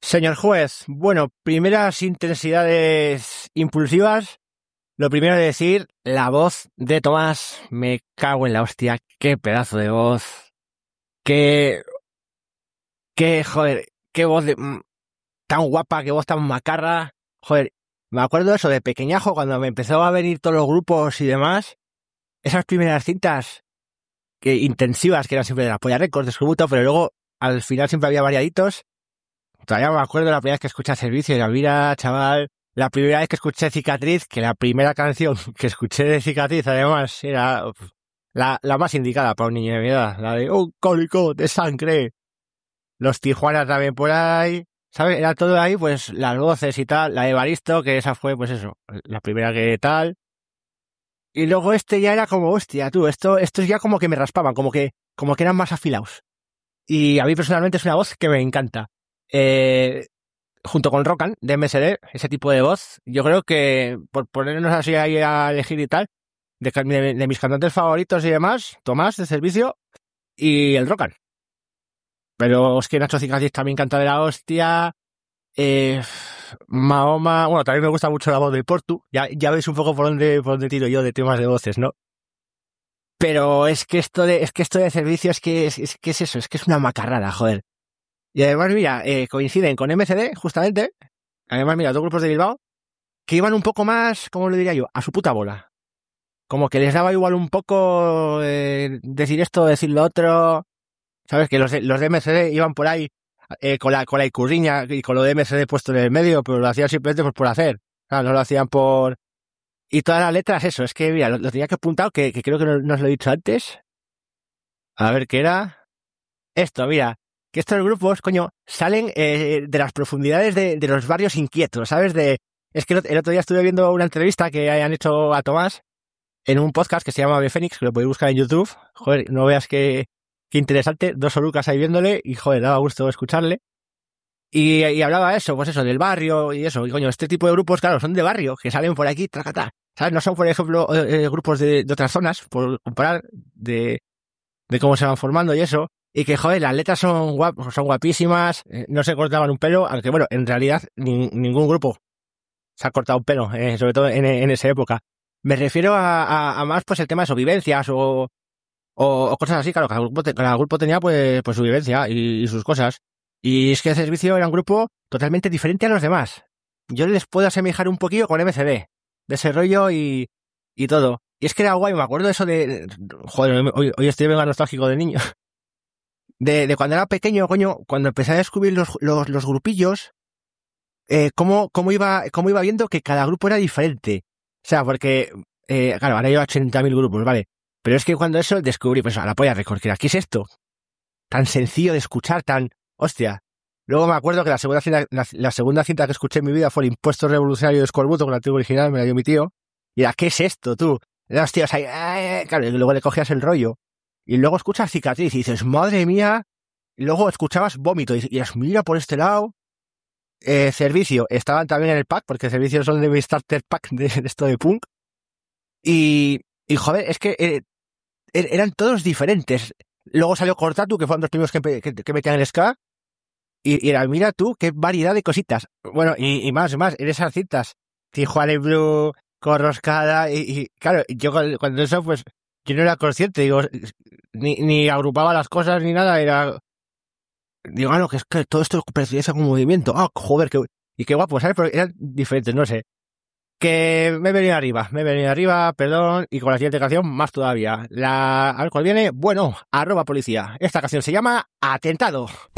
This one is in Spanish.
Señor juez, bueno, primeras intensidades impulsivas. Lo primero de decir, la voz de Tomás, me cago en la hostia, qué pedazo de voz. Qué, joder, qué voz tan guapa, qué voz tan macarra. Joder, me acuerdo de eso de pequeñajo, cuando me empezó a venir todos los grupos y demás. Esas primeras cintas intensivas, que eran siempre de la Polla Records, de Escorbuto, pero luego al final siempre había variaditos. Todavía me acuerdo la primera vez que escuché Servicio y mira, chaval, la primera vez que escuché Cicatriz, que la primera canción que escuché de Cicatriz además era la más indicada para un niño de mi edad, la de un cólico de sangre. Los Tijuana también por ahí, ¿sabes? Era todo ahí, pues las voces y tal, la de Evaristo, que esa fue, pues eso, la primera que tal. Y luego ya era como, hostia, tú, estos ya como que me raspaban, como que eran más afilados. Y a mí personalmente es una voz que me encanta. Junto con Rockan de MSD, ese tipo de voz, yo creo que por ponernos así ahí a elegir y tal, de mis cantantes favoritos y demás, Tomás de Servicio y el Rockan. Pero es que Nacho Cicatriz también canta de la hostia. Mahoma, bueno, también me gusta mucho la voz de Portu. Ya veis un poco por dónde tiro yo de temas de voces, ¿no? Pero es que esto de Servicio es que es eso, es que es una macarrada, joder. Y además, mira, coinciden con MCD, justamente. Además, mira, dos grupos de Bilbao que iban un poco más, ¿cómo lo diría yo? A su puta bola. Como que les daba igual un poco decir esto, decir lo otro. ¿Sabes? Que los de MCD iban por ahí con la icurriña y con lo de MCD puesto en el medio, pero lo hacían simplemente pues, por hacer. Claro, no lo hacían por... Y todas las letras, eso, es que, mira, lo tenía que apuntar, que creo que no os lo he dicho antes. A ver qué era. Esto, mira, que estos grupos, coño, salen de las profundidades de los barrios inquietos, ¿sabes? Es que el otro día estuve viendo una entrevista que hayan hecho a Tomás en un podcast que se llama Bfenix, que lo podéis buscar en YouTube. Joder, no veas qué interesante, 2 orucas ahí viéndole y, joder, daba gusto escucharle. Y hablaba eso, pues eso, del barrio y eso. Y, coño, este tipo de grupos, claro, son de barrio, que salen por aquí, tracatá. ¿Sabes? No son, por ejemplo, grupos de otras zonas, por comparar, de cómo se van formando y eso. Y que, joder, las letras son guapísimas, no se cortaban un pelo, aunque, bueno, en realidad ningún grupo se ha cortado un pelo, sobre todo en esa época. Me refiero a más, pues, el tema de vivencias o cosas así, claro, cada grupo tenía, pues su vivencia y sus cosas. Y es que el Servicio era un grupo totalmente diferente a los demás. Yo les puedo asemejar un poquillo con MCD, de ese rollo y todo. Y es que era guay, me acuerdo de eso joder, hoy estoy venga nostálgico de niño. De cuando era pequeño, coño, cuando empecé a descubrir los grupillos, cómo iba viendo que cada grupo era diferente. O sea, porque, claro, ahora hay 80.000 grupos, ¿vale? Pero es que cuando eso descubrí, pues a la Polla Records, que era, ¿qué es esto? Tan sencillo de escuchar, hostia. Luego me acuerdo que la segunda cinta que escuché en mi vida fue El Impuesto Revolucionario de Escorbuto, con la antigua original, me la dio mi tío. Y era, ¿qué es esto, tú? Los tíos ahí, claro, y luego le cogías el rollo. Y luego escuchas Cicatriz y dices, madre mía. Y luego escuchabas Vómito y dices, mira por este lado. Servicio, estaban también en el pack, porque Servicio son de mi starter pack de esto de punk. Y joder, es que eran todos diferentes. Luego salió Cortatu, que fueron los primeros que metían el ska. Y era, mira tú, qué variedad de cositas. Bueno, y más, en esas cintas. Tijuana Blue, Corroscada, y claro, yo cuando eso, pues, yo no era consciente, digo, ni agrupaba las cosas ni nada, digo, no, que es que todo esto pertenece a un movimiento. Ah, joder, qué guapo, ¿sabes? Pero eran diferentes, no sé. Que me he venido arriba, perdón, y con la siguiente canción más todavía. A ver cuál viene, bueno, @policía. Esta canción se llama Atentado.